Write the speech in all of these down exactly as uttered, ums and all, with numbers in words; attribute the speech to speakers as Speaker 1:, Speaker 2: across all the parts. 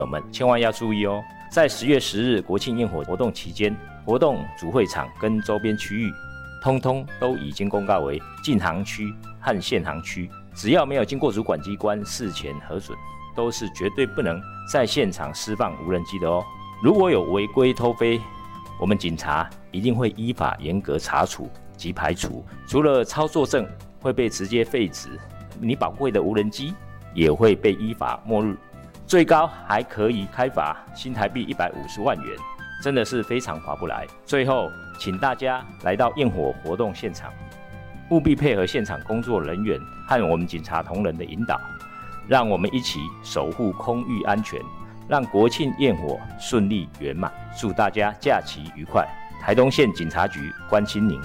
Speaker 1: 我们千万要注意哦，在十月十日国庆焰火活动期间，活动主会场跟周边区域通通都已经公告为禁航区和限航区，只要没有经过主管机关事前核准，都是绝对不能在现场释放无人机的哦。如果有违规偷飞，我们警察一定会依法严格查处及排除，除了操作证会被直接废止，你宝贵的无人机也会被依法没入，最高还可以开罚新台币一百五十万元，真的是非常划不来。最后，请大家来到焰火活动现场，务必配合现场工作人员和我们警察同仁的引导，让我们一起守护空域安全，让国庆焰火顺利圆满。祝大家假期愉快！台东县警察局关心您。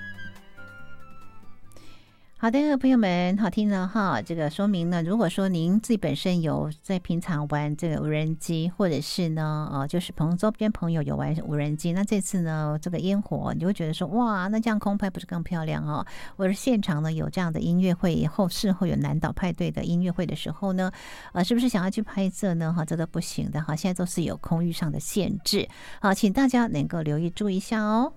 Speaker 2: 好的，朋友们，好听了哈。这个说明呢，如果说您自己本身有在平常玩这个无人机，或者是呢，呃，就是朋友周边朋友有玩无人机，那这次呢，这个烟火你就会觉得说，哇，那这样空拍不是更漂亮哦？或者现场呢有这样的音乐会，后事后有南岛派对的音乐会的时候呢，呃，是不是想要去拍摄呢？哈，这都不行的哈，现在都是有空域上的限制。好，请大家能够留意注意一下哦。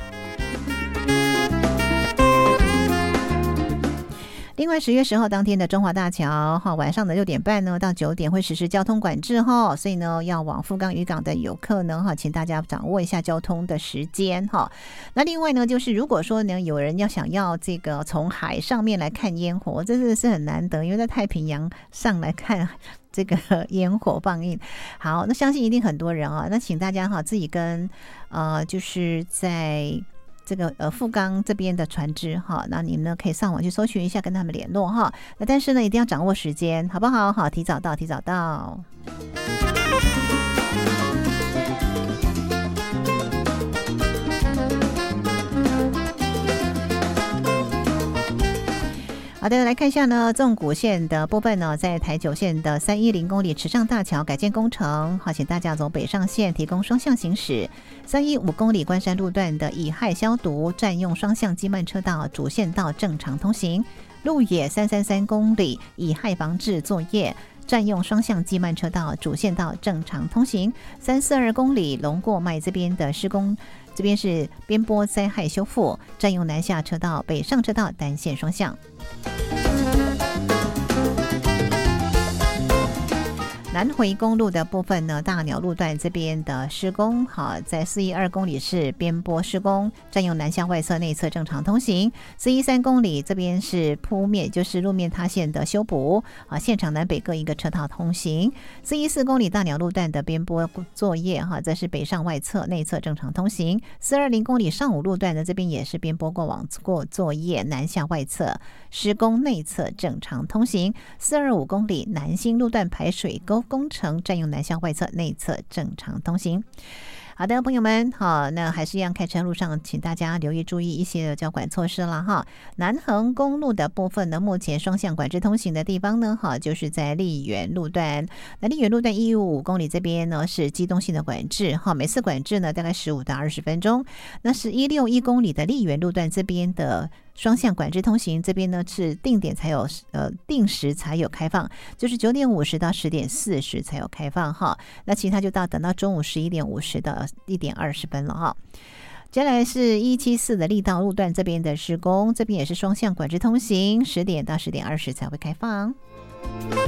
Speaker 2: 另外，十月十号当天的中华大桥哈，晚上的六点半呢到九点会实施交通管制哈，所以呢，要往富冈渔港的游客呢哈，请大家掌握一下交通的时间哈。那另外呢，就是如果说呢有人要想要这个从海上面来看烟火，这真的是很难得，因为在太平洋上来看这个烟火放映。好，那相信一定很多人啊，那请大家哈自己跟呃就是在。这个呃富冈这边的船只哈，那你们呢可以上网去搜寻一下，跟他们联络哈。那但是呢，一定要掌握时间，好不好？好，提早到，提早到。好的，来看一下呢，纵谷线的部分呢，在台九线的三一零公里池上大桥改建工程，好，请大家走北上线提供双向行驶。三一五公里关山路段的乙亥消毒，占用双向机慢车道，主线道正常通行。鹿野三三三公里乙亥防治作业，占用双向机慢车道，主线道正常通行。三四二公里龙过脉这边的施工，这边是边坡灾害修复，占用南下车道，北上车道单线双向。南回公路的部分呢，大鸟路段这边的施工，好，在四一二公里是边坡施工，占用南向外侧内侧正常通行。四一三公里这边是铺面，就是路面塌陷的修补，啊，现场南北各一个车道通行。四一四公里大鸟路段的边坡作业，哈，这是北上外侧内侧正常通行。四二零公里上午路段的这边也是边坡过往过作业，南下外侧施工内侧正常通行。四二五公里南新路段排水沟工程，占用南向外侧内侧正常通行。好的，朋友们，好，那还是一样，开车路上请大家留意注意一些的交管措施了哈。南横公路的部分呢，目前双向管制通行的地方呢，哈，就是在丽园路段。那丽园路段一五五公里这边呢是机动性的管制哈，每次管制呢大概十五到二十分钟。那是一六一公里的丽园路段这边的双向管制通行，这边呢是定点才有呃定时才有开放，就是九点五十到十点四十才有开放哈。那其他就到等到中午十一点五十到一点二十分了哈。接下来是一七四的力道路段这边的施工，这边也是双向管制通行，十点到十点二十才会开放。